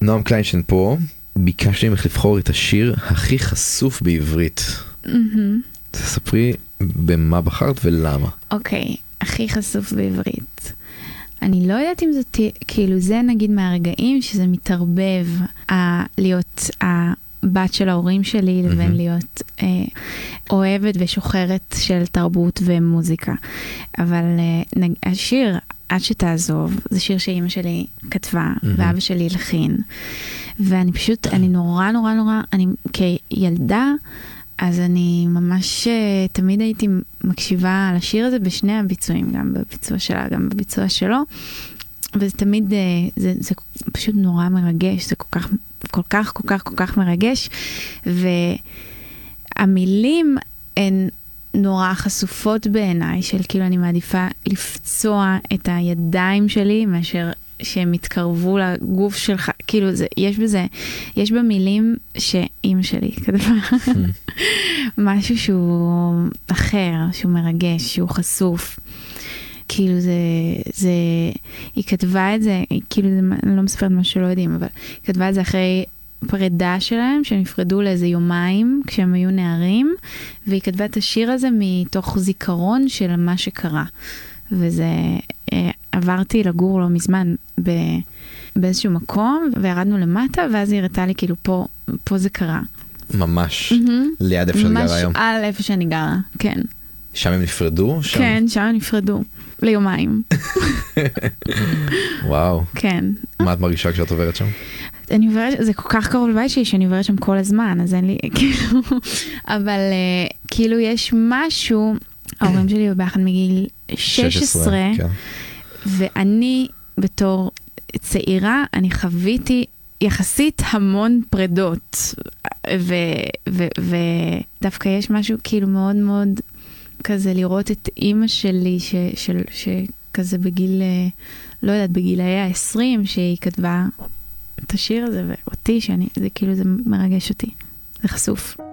נועם קליינשטיין פה, ביקשתי ממך לבחור את השיר הכי חשוף בעברית. תספרי במה בחרת ולמה. אוקיי, הכי חשוף בעברית. אני לא יודעת אם זאת, כאילו זה נגיד מהרגעים שזה מתערבב להיות הבת של ההורים שלי לבין להיות אוהבת ושוחרת של תרבות ומוזיקה. אבל השיר עד שתעזוב, זה שיר שאימא שלי כתבה ואבא שלי הלחין. ואני פשוט, אני נורא, אני כילדה, אז אני ממש תמיד הייתי מקשיבה על השיר הזה בשני הביצועים, גם בביצוע שלה, גם בביצוע שלו. וזה תמיד, זה פשוט נורא מרגש, זה כל כך מרגש. והמילים הן נורא חשופות בעיניי, של כאילו אני מעדיפה לפצוע את הידיים שלי, מאשר שהם התקרבו לגוף שלך, כאילו זה, יש במילים שאימא שלי כתבה, משהו שהוא אחר, שהוא מרגש, שהוא חשוף. כאילו היא כתבה את זה, כאילו אני לא מספרת מה שלא יודעים, אבל היא כתבה את זה אחרי פרידה שלהם, שהם נפרדו לאיזה יומיים כשהם היו נערים, והיא כתבה את השיר הזה מתוך זיכרון של מה שקרה. וזה, עברתי לגור לא מזמן באיזשהו מקום, וירדנו למטה, ואז היא הראתה לי כאילו פה זה קרה. ממש, ליד איפה שאני גרה היום. ממש על איפה שאני גרה, כן. שם הם נפרדו? כן, שם הם נפרדו. ליומיים. וואו. כן. מה את מרגישה כשאת עוברת שם? אני עוברת, זה כל כך קרוב לבית שלי שאני עוברת שם כל הזמן, אז אין לי, כאילו, אבל כאילו יש משהו, ההורים שלי ביחד מגיל 16, כן. ואני בתור צעירה, אני חוויתי יחסית המון פרדות, ודווקא יש משהו כאילו מאוד מאוד כזה לראות את אימא שלי, שכזה בגיל, לא יודעת, בגילאי ה-20, שהיא כתבה את השיר הזה, ואותי, זה כאילו זה מרגש אותי, זה חשוף.